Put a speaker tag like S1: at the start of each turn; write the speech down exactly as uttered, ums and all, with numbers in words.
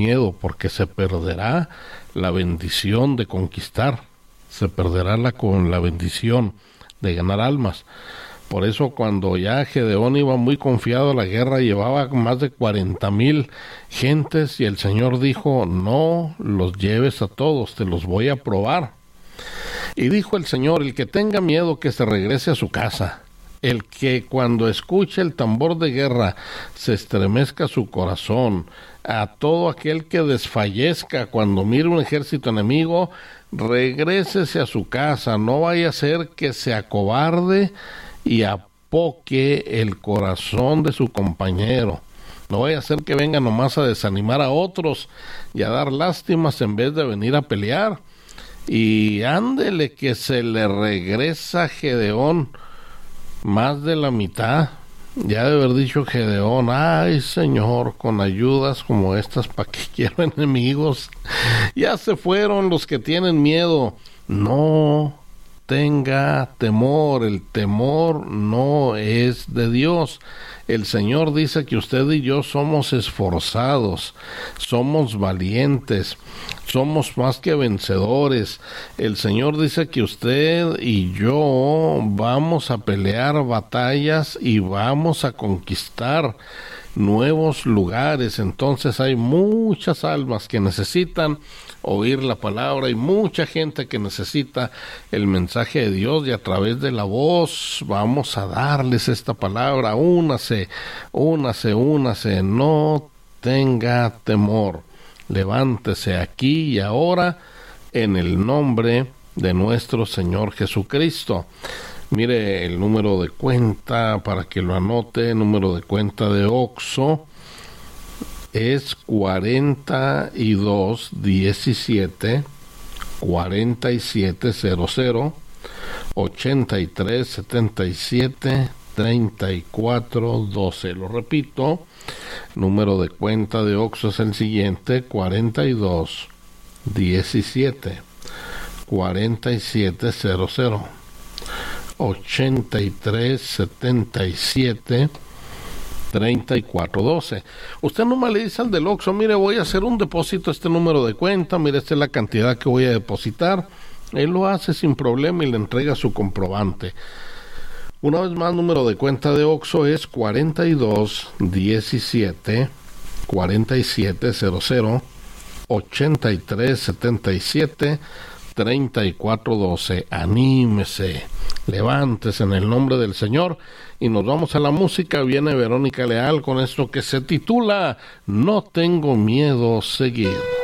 S1: miedo, porque se perderá la bendición de conquistar, se perderá la, con la bendición de ganar almas. Por eso cuando ya Gedeón iba muy confiado a la guerra, llevaba más de cuarenta mil gentes y el Señor dijo, no los lleves a todos, te los voy a probar. Y dijo el Señor, el que tenga miedo que se regrese a su casa. El que cuando escuche el tambor de guerra se estremezca su corazón. A todo aquel que desfallezca cuando mire un ejército enemigo, regrésese a su casa. No vaya a ser que se acobarde y apoque el corazón de su compañero. No vaya a ser que venga nomás a desanimar a otros y a dar lástimas en vez de venir a pelear. Y ándele que se le regresa a Gedeón más de la mitad. Ya de haber dicho Gedeón, ay Señor, con ayudas como estas, ¿para qué quiero enemigos? Ya se fueron los que tienen miedo. No tenga temor, el temor no es de Dios. El Señor dice que usted y yo somos esforzados, somos valientes, somos más que vencedores. El Señor dice que usted y yo vamos a pelear batallas y vamos a conquistar nuevos lugares. Entonces hay muchas almas que necesitan oír la palabra y mucha gente que necesita el mensaje de Dios, y a través de la voz vamos a darles esta palabra. Únase, únase, únase, no tenga temor, levántese aquí y ahora en el nombre de nuestro Señor Jesucristo. Mire el número de cuenta para que lo anote. Número de cuenta de Oxxo es cuarenta y dos diecisiete cuarenta y siete cero cero ochenta y tres setenta y siete treinta y cuatro doce. Lo repito, número de cuenta de Oxxo es el siguiente: cuarenta y dos diecisiete cuarenta y siete cero cero ochenta y tres setenta y siete treinta y cuatro doce. Usted nomás le dice al del Oxxo, mire, voy a hacer un depósito a este número de cuenta, mire, esta es la cantidad que voy a depositar. Él lo hace sin problema y le entrega su comprobante. Una vez más, número de cuenta de Oxxo es cuarenta y dos diecisiete cuarenta y siete cero cero ochenta y tres setenta y siete treinta y cuatro doce. Anímese, levántese en el nombre del Señor y nos vamos a la música. Viene Verónica Leal con esto que se titula No tengo miedo seguir.